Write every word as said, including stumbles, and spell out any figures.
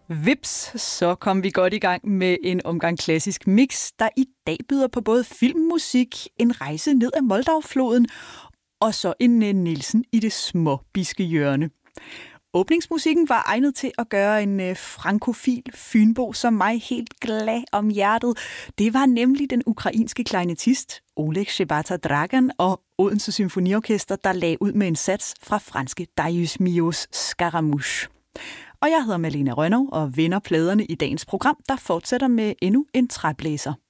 Vips, så kom vi godt i gang med en omgang klassisk mix, der i dag byder på både filmmusik, en rejse ned ad Moldavfloden og så en Nielsen i det småbiske hjørne. Åbningsmusikken var egnet til at gøre en frankofil fynbo som mig helt glad om hjertet. Det var nemlig den ukrainske klarinettist Oleg Shebata Dragan og Odense Symfoniorkester, der lagde ud med en sats fra franske Darius Milhaud's Scaramouche. Og jeg hedder Malene Rønnow og vender pladerne i dagens program, der fortsætter med endnu en træblæser.